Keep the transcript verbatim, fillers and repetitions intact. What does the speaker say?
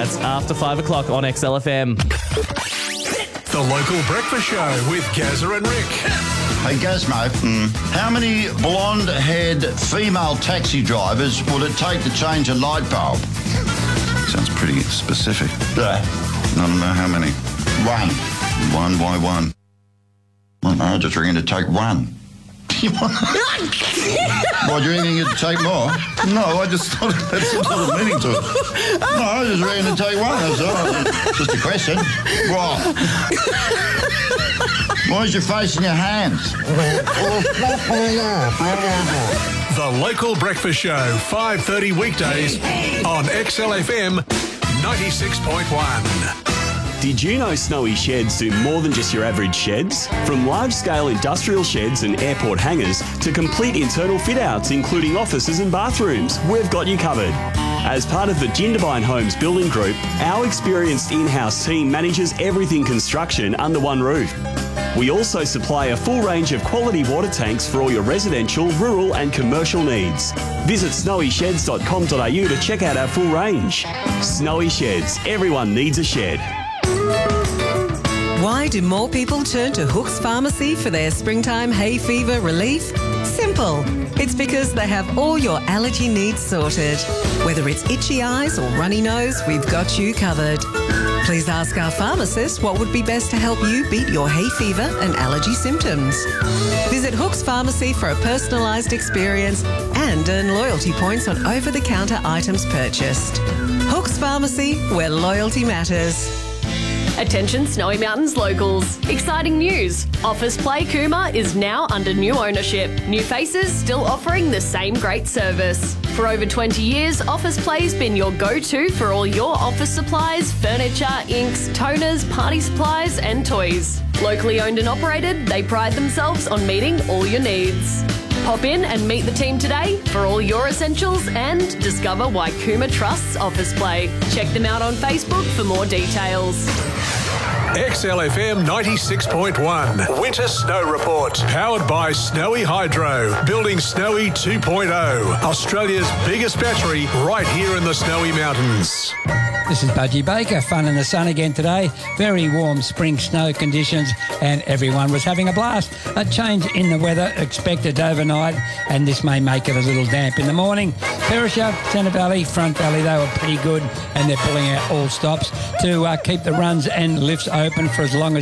That's after five o'clock on X L F M. The Local Breakfast Show with Gazza and Rick. Hey, Gazmo, mm. how many blonde-haired female taxi drivers would it take to change a light bulb? Sounds pretty specific. Yeah. I don't know how many. One. One by one. I don't know, I just reckon it'd take one. What, do you reckon it'd take more? No, I just thought that's sort of meaning to it. No, I just reckon it'd take one, that's all. Just a question. What? Why's your face in your hands? The Local Breakfast Show, five thirty weekdays on X L F M ninety-six point one. Did you know Snowy Sheds do more than just your average sheds? From large-scale industrial sheds and airport hangars to complete internal fit-outs, including offices and bathrooms, we've got you covered. As part of the Jindabyne Homes Building Group, our experienced in-house team manages everything construction under one roof. We also supply a full range of quality water tanks for all your residential, rural and commercial needs. Visit snowy sheds dot com dot a u to check out our full range. Snowy Sheds. Everyone needs a shed. Why do more people turn to Hooks Pharmacy for their springtime hay fever relief? Simple. It's because they have all your allergy needs sorted. Whether it's itchy eyes or runny nose, we've got you covered. Please ask our pharmacist what would be best to help you beat your hay fever and allergy symptoms. Visit Hooks Pharmacy for a personalised experience and earn loyalty points on over-the-counter items purchased. Hooks Pharmacy, where loyalty matters. Attention Snowy Mountains locals. Exciting news. Office Play Cooma is now under new ownership. New faces still offering the same great service. For over twenty years, Office Play's been your go-to for all your office supplies, furniture, inks, toners, party supplies and toys. Locally owned and operated, they pride themselves on meeting all your needs. Pop in and meet the team today for all your essentials and discover why Cooma trusts Office Play. Check them out on Facebook for more details. X L F M ninety-six point one. Winter Snow Report. Powered by Snowy Hydro. Building Snowy two point oh. Australia's biggest battery right here in the Snowy Mountains. This is Budgie Baker. Fun in the sun again today. Very warm spring snow conditions and everyone was having a blast. A change in the weather expected overnight and this may make it a little damp in the morning. Perisher, Centre Valley, Front Valley, they were pretty good and they're pulling out all stops to uh, keep the runs and lifts open for as long as